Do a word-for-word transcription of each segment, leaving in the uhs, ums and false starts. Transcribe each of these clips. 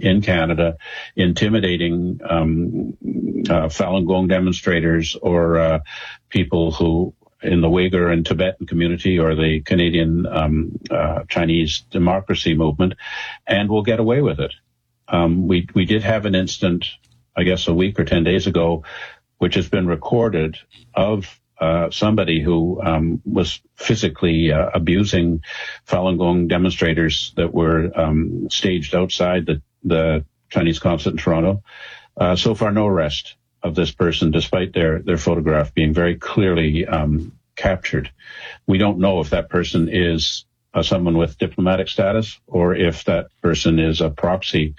in Canada, intimidating um, uh, Falun Gong demonstrators or uh, people who in the Uyghur and Tibetan community or the Canadian um, uh, Chinese democracy movement, and we'll get away with it. Um, we we did have an incident, I guess, a week or ten days ago, which has been recorded of uh, somebody who um, was physically uh, abusing Falun Gong demonstrators that were um, staged outside the, the Chinese consulate in Toronto. Uh, so far, no arrest of this person, despite their, their photograph being very clearly um, captured. We don't know if that person is uh, someone with diplomatic status or if that person is a proxy.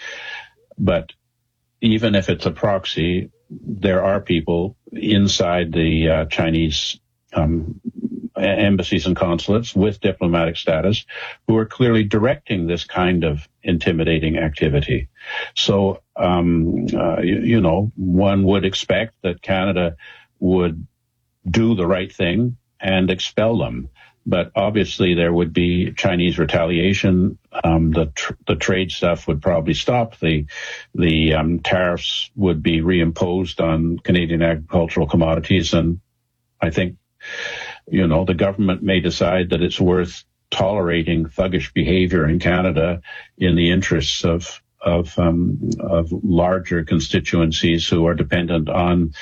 But even if it's a proxy, there are people inside the uh, Chinese um, embassies and consulates with diplomatic status who are clearly directing this kind of intimidating activity. So, um, uh, you, you know, one would expect that Canada would do the right thing and expel them. But obviously there would be Chinese retaliation. Um, the tr- the trade stuff would probably stop. The the um, tariffs would be reimposed on Canadian agricultural commodities. And I think, you know, the government may decide that it's worth tolerating thuggish behavior in Canada in the interests of of um, of larger constituencies who are dependent on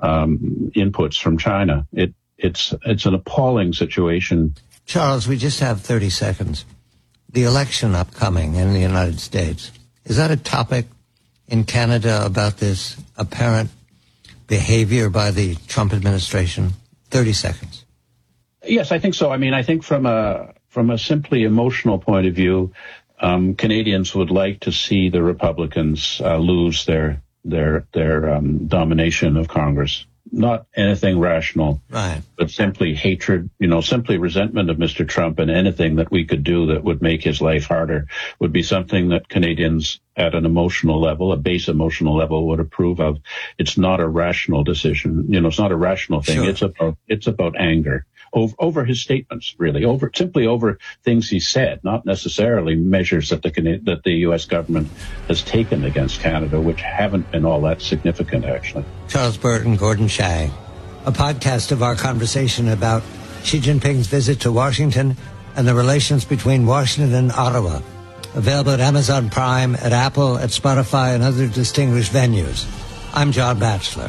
um, inputs from China. It It's it's an appalling situation. Charles, we just have thirty seconds. The election upcoming in the United States, is that a topic in Canada about this apparent behavior by the Trump administration? thirty seconds. Yes, I think so. I mean, I think from a from a simply emotional point of view, um, Canadians would like to see the Republicans uh, lose their their their um, domination of Congress. Not anything rational, right, but simply hatred, you know, simply resentment of Mister Trump, and anything that we could do that would make his life harder would be something that Canadians at an emotional level, a base emotional level, would approve of. It's not a rational decision. You know, it's not a rational thing. Sure. It's about, it's about anger over, over his statements, really, over, simply over things he said, not necessarily measures that the, that the U S government has taken against Canada, which haven't been all that significant, actually. Charles Burton, Gordon Shang, a podcast of our conversation about Xi Jinping's visit to Washington and the relations between Washington and Ottawa. Available at Amazon Prime, at Apple, at Spotify, and other distinguished venues. I'm John Batchelor.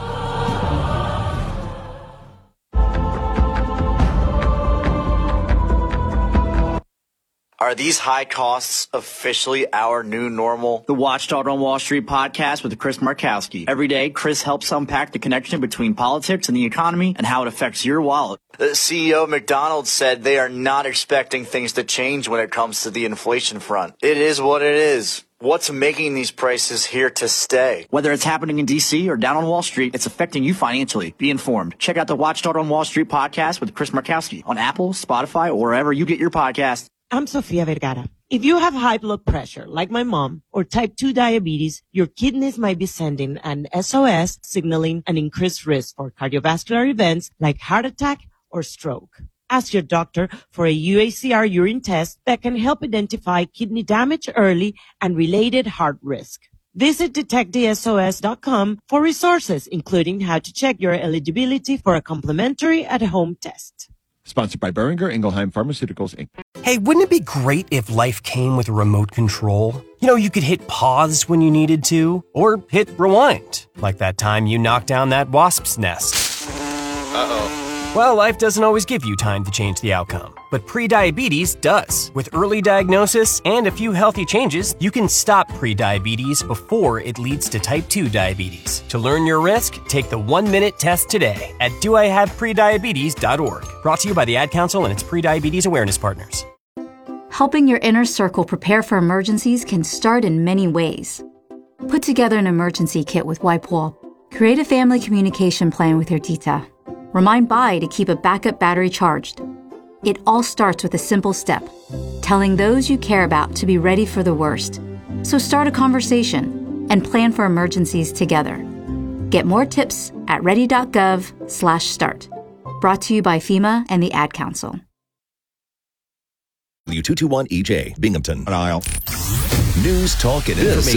Are these high costs officially our new normal? The Watchdog on Wall Street podcast with Chris Markowski. Every day, Chris helps unpack the connection between politics and the economy and how it affects your wallet. The C E O of McDonald's said they are not expecting things to change when it comes to the inflation front. It is what it is. What's making these prices here to stay? Whether it's happening in D C or down on Wall Street, it's affecting you financially. Be informed. Check out the Watchdog on Wall Street podcast with Chris Markowski on Apple, Spotify, or wherever you get your podcasts. I'm Sofia Vergara. If you have high blood pressure, like my mom, or type two diabetes, your kidneys might be sending an S O S signaling an increased risk for cardiovascular events like heart attack or stroke. Ask your doctor for a U A C R urine test that can help identify kidney damage early and related heart risk. Visit detect the S O S dot com for resources, including how to check your eligibility for a complimentary at-home test. Sponsored by Boehringer Ingelheim Pharmaceuticals, Incorporated. Hey, wouldn't it be great if life came with a remote control? You know, you could hit pause when you needed to, or hit rewind, like that time you knocked down that wasp's nest. Uh-oh. Well, life doesn't always give you time to change the outcome, but prediabetes does. With early diagnosis and a few healthy changes, you can stop prediabetes before it leads to type two diabetes. To learn your risk, take the one-minute test today at do I have prediabetes dot org. Brought to you by the Ad Council and its prediabetes awareness partners. Helping your inner circle prepare for emergencies can start in many ways. Put together an emergency kit with WipeWall. Create a family communication plan with your tita. Remind Bai to keep a backup battery charged. It all starts with a simple step, telling those you care about to be ready for the worst. So start a conversation and plan for emergencies together. Get more tips at ready.gov slash start. Brought to you by FEMA and the Ad Council. W two twenty-one E J, Binghamton. An aisle. News, talk, and information.